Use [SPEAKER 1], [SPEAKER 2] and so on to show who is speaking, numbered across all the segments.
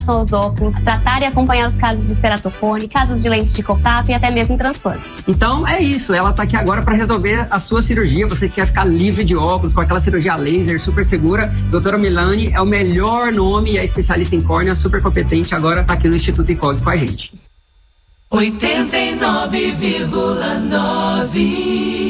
[SPEAKER 1] aos óculos, tratar e acompanhar os casos de ceratocone, casos de lentes de contato e até mesmo transplantes.
[SPEAKER 2] Então é isso, ela tá aqui agora para resolver a sua cirurgia. Você quer ficar livre de óculos, com aquela cirurgia laser super segura, doutora Milani é o melhor nome e é especialista em córnea, super competente, agora tá aqui no Instituto ICOG com a gente.
[SPEAKER 3] 89,9.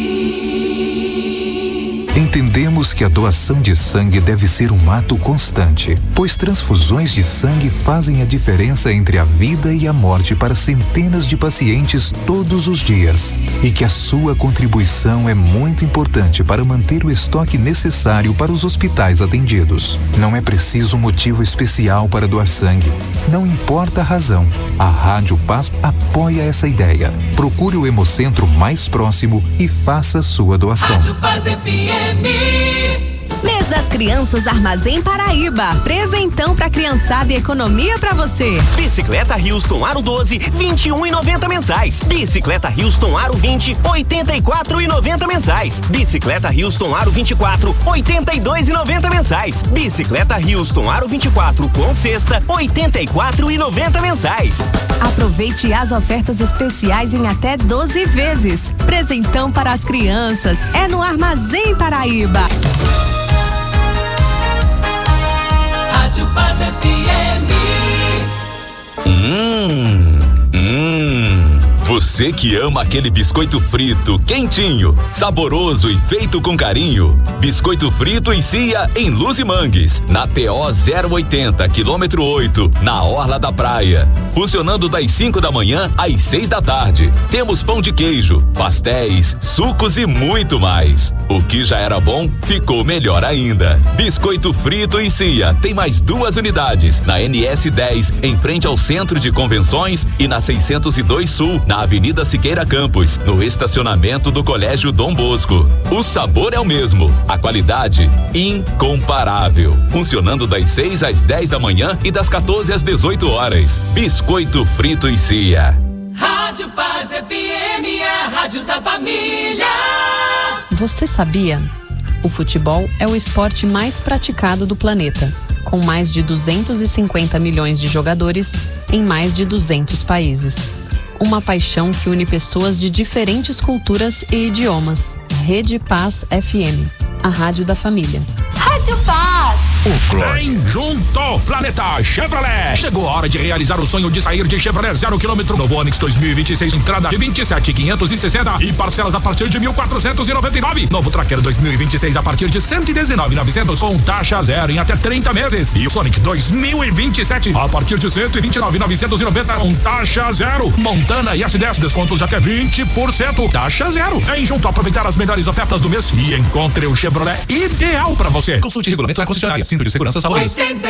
[SPEAKER 4] Entendemos que a doação de sangue deve ser um ato constante, pois transfusões de sangue fazem a diferença entre a vida e a morte para centenas de pacientes todos os dias. E que a sua contribuição é muito importante para manter o estoque necessário para os hospitais atendidos. Não é preciso motivo especial para doar sangue. Não importa a razão. A Rádio Paz apoia essa ideia. Procure o Hemocentro mais próximo e faça sua doação.
[SPEAKER 3] Rádio Paz FM.
[SPEAKER 5] Mês das Crianças Armazém Paraíba. Presentão pra criançada e economia pra você.
[SPEAKER 6] Bicicleta Houston Aro 12, R$21,90 mensais. Bicicleta Houston Aro 20, R$84,90 mensais. Bicicleta Houston Aro 24, R$82,90 mensais. Bicicleta Houston Aro 24 com cesta, R$84,90 mensais.
[SPEAKER 5] Aproveite as ofertas especiais em até 12 vezes. Presentão para as crianças é no Armazém Paraíba.
[SPEAKER 3] Rádio Paz FM.
[SPEAKER 7] Você que ama aquele biscoito frito, quentinho, saboroso e feito com carinho. Biscoito frito e Cia em Luz e Mangues, na TO 080, quilômetro 8, na Orla da Praia. Funcionando das 5 da manhã às 6 da tarde. Temos pão de queijo, pastéis, sucos e muito mais. O que já era bom, ficou melhor ainda. Biscoito frito e Cia tem mais 2 unidades, na NS 10, em frente ao Centro de Convenções, e na 602 Sul, na Avenida Siqueira Campos, no estacionamento do Colégio Dom Bosco. O sabor é o mesmo, a qualidade incomparável. Funcionando das 6 às 10 da manhã e das 14 às 18 horas. Biscoito frito e Cia.
[SPEAKER 3] Rádio Paz FM, a rádio da família.
[SPEAKER 8] Você sabia? O futebol é o esporte mais praticado do planeta, com mais de 250 milhões de jogadores em mais de 200 países. Uma paixão que une pessoas de diferentes culturas e idiomas. Rede Paz FM, a rádio da família.
[SPEAKER 5] Rádio Paz.
[SPEAKER 9] Vem junto, Planeta Chevrolet. Chegou a hora de realizar o sonho de sair de Chevrolet 0 km. Novo Onix 2026, entrada de 27.560 e parcelas a partir de 1.499. Novo Tracker 2026 a partir de 119.900 com taxa zero em até 30 meses. E o Sonic 2027 a partir de 129.990 com taxa zero. Montana e S10 descontos de até 20%. Taxa zero. Vem junto aproveitar as melhores ofertas do mês e encontre o Chevrolet ideal para você. Consulte o regulamento na concessionária. Cinto de segurança, saúde.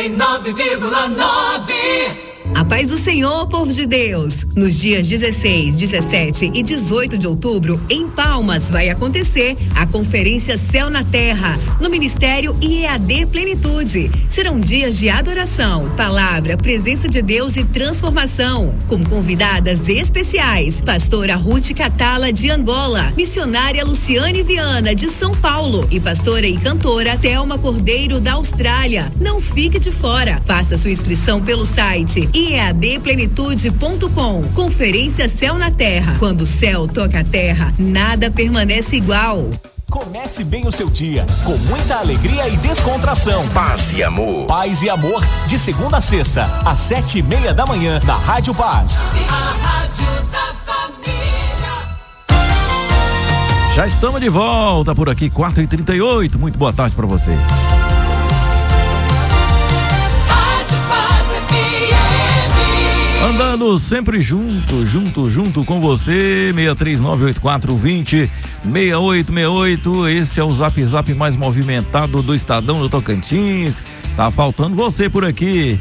[SPEAKER 3] 89,9.
[SPEAKER 10] A paz do Senhor, povo de Deus. Nos dias 16, 17 e 18 de outubro, em Palmas, vai acontecer a Conferência Céu na Terra, no Ministério IEAD Plenitude. Serão dias de adoração, palavra, presença de Deus e transformação. Com convidadas especiais, pastora Ruth Catala, de Angola, missionária Luciane Viana, de São Paulo, e pastora e cantora Thelma Cordeiro, da Austrália. Não fique de fora. Faça sua inscrição pelo site iadplenitude.com. Conferência Céu na Terra. Quando o céu toca a terra, nada permanece igual.
[SPEAKER 6] Comece bem o seu dia, com muita alegria e descontração.
[SPEAKER 7] Paz e amor.
[SPEAKER 6] Paz e amor, de segunda a sexta, às 7:30 da manhã, na Rádio Paz.
[SPEAKER 3] A rádio da família.
[SPEAKER 11] Já estamos de volta por aqui, 4h38. Muito boa tarde para você. Andando sempre junto com você, 63984206868. Esse é o Zap mais movimentado do Estadão do Tocantins. Tá faltando você por aqui,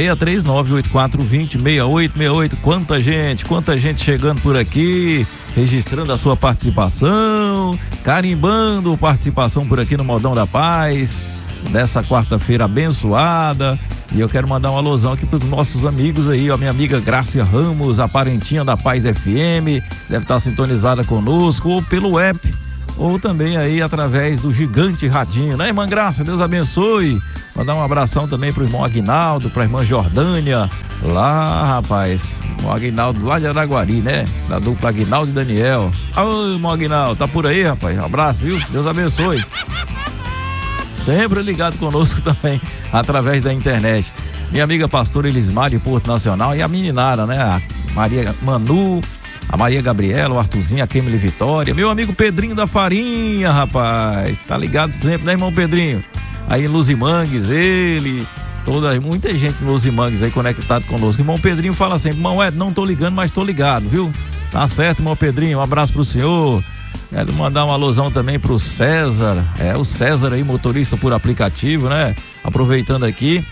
[SPEAKER 11] 63984206868. Quanta gente chegando por aqui, registrando a sua participação, carimbando participação por aqui no Modão da Paz, dessa quarta-feira abençoada. E eu quero mandar uma alusão aqui para os nossos amigos aí, ó, minha amiga Grácia Ramos, a parentinha da Paz FM, deve estar sintonizada conosco, ou pelo app ou também aí através do Gigante Radinho, né, irmã Graça? Deus abençoe. Mandar um abração também pro irmão Aguinaldo, pra irmã Jordânia, lá, rapaz, o Aguinaldo lá de Araguari, né? Da dupla Aguinaldo e Daniel. Ô, irmão Aguinaldo, tá por aí, rapaz? Um abraço, viu? Deus abençoe. Sempre ligado conosco também, através da internet. Minha amiga pastora Elismar de Porto Nacional e a meninada, né? A Maria Manu, a Maria Gabriela, o Arthurzinho, a Kemily Vitória. Meu amigo Pedrinho da Farinha, rapaz. Tá ligado sempre, né, irmão Pedrinho? Aí em Luzimangues, muita gente em Luzimangues aí conectado conosco. Irmão Pedrinho fala sempre, irmão Ed, não tô ligando, mas tô ligado, viu? Tá certo, irmão Pedrinho, um abraço pro senhor. Quero mandar uma alusão também pro César, o César aí, motorista por aplicativo, né? Aproveitando aqui,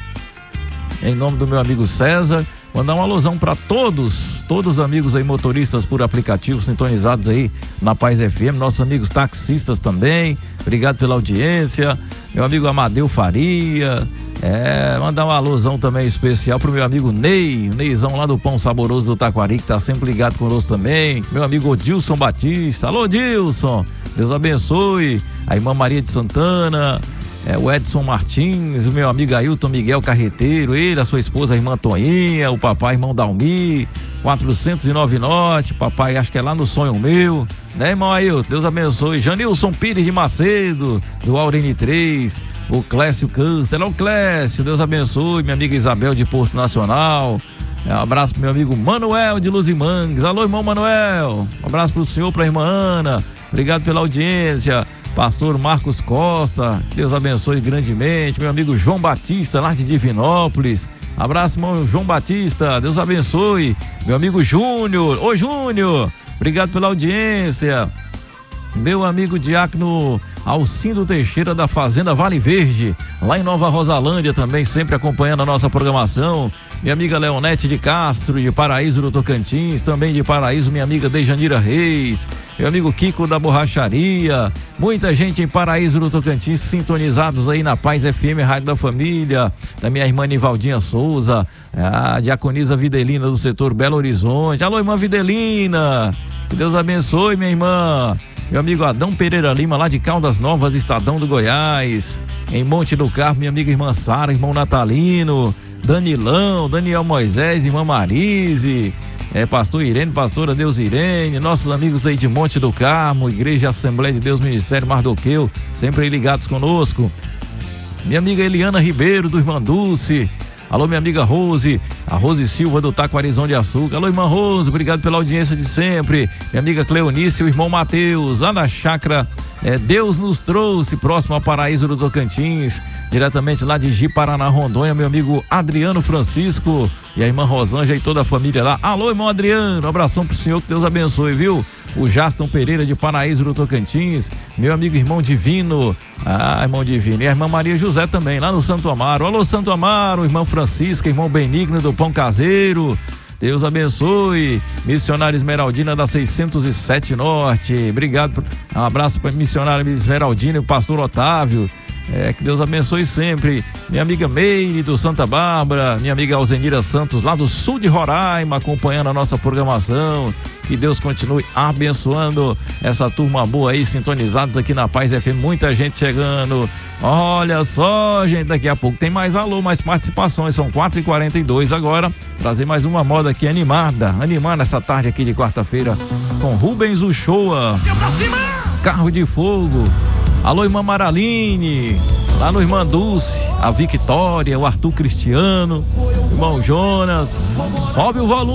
[SPEAKER 11] em nome do meu amigo César, mandar uma alusão para todos os amigos aí motoristas por aplicativo sintonizados aí na Paz FM, nossos amigos taxistas também, obrigado pela audiência, meu amigo Amadeu Faria, mandar uma alusão também especial pro meu amigo Neizão lá do Pão Saboroso do Taquari, que tá sempre ligado conosco também, meu amigo Odilson Batista, alô Odilson, Deus abençoe, a irmã Maria de Santana, o Edson Martins, o meu amigo Ailton Miguel Carreteiro, ele, a sua esposa, a irmã Toinha, o papai, irmão Dalmi, 409 Norte, papai, acho que é lá no Sonho Meu, né, irmão Ailton? Deus abençoe. Janilson Pires de Macedo, do Aurene 3, o Clécio Câncer, o Clécio, Deus abençoe, minha amiga Isabel de Porto Nacional, um abraço pro meu amigo Manuel de Luzimangues, alô, irmão Manuel, um abraço pro senhor, pra irmã Ana, obrigado pela audiência. Pastor Marcos Costa, Deus abençoe grandemente. Meu amigo João Batista, lá de Divinópolis. Abraço, irmão João Batista, Deus abençoe. Meu amigo Júnior, ô Júnior, obrigado pela audiência. Meu amigo Diácono Alcindo Teixeira da Fazenda Vale Verde, lá em Nova Rosalândia também, sempre acompanhando a nossa programação. Minha amiga Leonete de Castro, de Paraíso do Tocantins, também de Paraíso, minha amiga Dejanira Reis, meu amigo Kiko da Borracharia, muita gente em Paraíso do Tocantins, sintonizados aí na Paz FM, Rádio da Família, da minha irmã Nivaldinha Souza, a diaconisa Videlina do setor Belo Horizonte. Alô, irmã Videlina, que Deus abençoe, minha irmã. Meu amigo Adão Pereira Lima, lá de Caldas Novas, Estadão do Goiás. Em Monte do Carmo, minha amiga irmã Sara, irmão Natalino, Danilão, Daniel Moisés, irmã Marise, pastor Irene, pastora Deus Irene, nossos amigos aí de Monte do Carmo, Igreja Assembleia de Deus Ministério Mardoqueu, sempre aí ligados conosco. Minha amiga Eliana Ribeiro, do Irmã Dulce. Alô, minha amiga Rose, a Rose Silva do Taquarizão de Açúcar. Alô, irmã Rose, obrigado pela audiência de sempre. Minha amiga Cleonice e o irmão Mateus, lá na chácara Deus nos trouxe, próximo a Paraíso do Tocantins, diretamente lá de Ji-Paraná, Rondônia, meu amigo Adriano Francisco e a irmã Rosângela e toda a família lá. Alô, irmão Adriano, um abração pro senhor, que Deus abençoe, viu? O Jaston Pereira de Paraíso do Tocantins, meu amigo irmão Divino, irmão Divino, e a irmã Maria José também, lá no Santo Amaro. Alô, Santo Amaro, irmão Francisca, irmão Benigno do Pão Caseiro, Deus abençoe. Missionária Esmeraldina da 607 Norte, obrigado, um abraço para a missionária Esmeraldina e o pastor Otávio, que Deus abençoe sempre. Minha amiga Meire do Santa Bárbara, minha amiga Alzenira Santos lá do sul de Roraima, acompanhando a nossa programação. Que Deus continue abençoando essa turma boa aí, sintonizados aqui na Paz FM, muita gente chegando. Olha só, gente, daqui a pouco tem mais alô, mais participações, são 4h42 agora. Trazer mais uma moda aqui animada essa tarde aqui de quarta-feira com Rubens Uchoa, Carro de Fogo. Alô, irmã Maraline, lá no Irmã Dulce, a Victória, o Arthur Cristiano, irmão Jonas, sobe o volume.